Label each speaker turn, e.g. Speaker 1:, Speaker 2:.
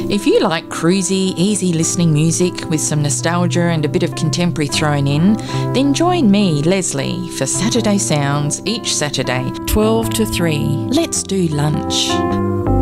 Speaker 1: If you like cruisy, easy listening music with some nostalgia and a bit of contemporary thrown in, then join me, Leslie, for Saturday Sounds each Saturday, 12 to 3. Let's do lunch.